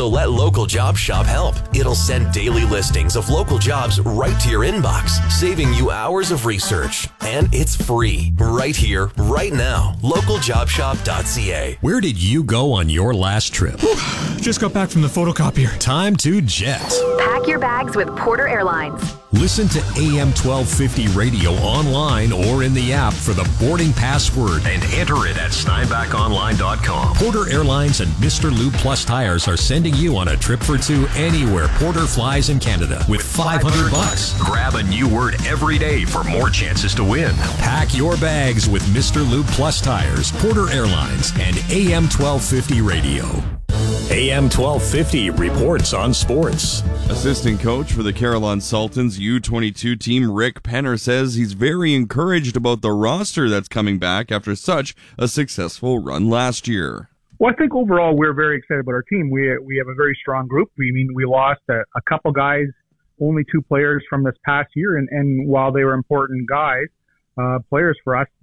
So let Local Job Shop help. It'll send daily listings of local jobs right to your inbox, saving you hours of research. And it's free, right here, right now. LocalJobShop.ca. Where did you go on your last trip? Just got back from the photocopier. Time to jet. Pack your bags with Porter Airlines. Listen to AM 1250 radio online or in the app for the boarding password and enter it at SteinbachOnline.com. Porter Airlines and Mr. Lube Plus Tires are sending you on a trip for two anywhere Porter flies in Canada with $500. Grab a new word every day for more chances to win. Pack your bags with Mr. Lube Plus Tires, Porter Airlines, and AM 1250 radio. AM 1250 reports on sports. Assistant coach for the Carillon Sultans U22 team, Rick Penner, says he's very encouraged about the roster that's coming back after such a successful run last year. Well, I think overall we're very excited about our team. We have a very strong group. We lost a couple guys, only 2 players from this past year, and while they were important guys, players for us,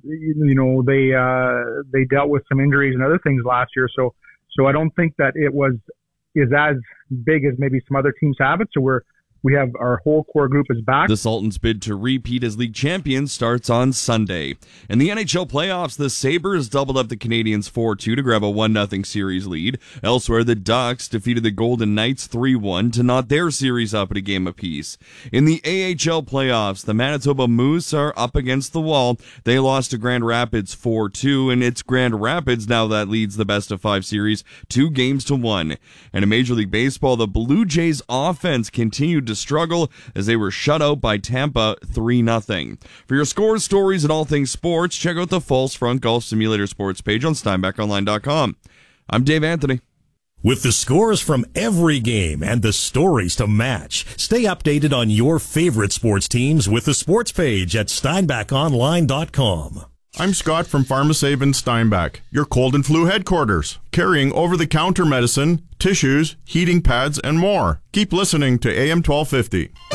they dealt with some injuries and other things last year. So I don't think that it is as big as maybe some other teams have it. So we have our whole core group is back. The Sultans' bid to repeat as league champions starts on Sunday. In the NHL playoffs, the Sabres doubled up the Canadiens 4-2 to grab a 1-0 series lead. Elsewhere, the Ducks defeated the Golden Knights 3-1 to knot their series up at a game apiece. In the AHL playoffs, the Manitoba Moose are up against the wall. They lost to Grand Rapids 4-2, and it's Grand Rapids now that leads the best-of-5 series 2-1. And in Major League Baseball, the Blue Jays offense continued to struggle as they were shut out by Tampa 3-0. For your scores, stories, and all things sports, check out the False Front Golf Simulator sports page on SteinbachOnline.com. I'm Dave Anthony. With the scores from every game and the stories to match, stay updated on your favorite sports teams with the sports page at SteinbachOnline.com. I'm Scott from Pharmasave in Steinbach, your cold and flu headquarters, carrying over-the-counter medicine, tissues, heating pads, and more. Keep listening to AM 1250.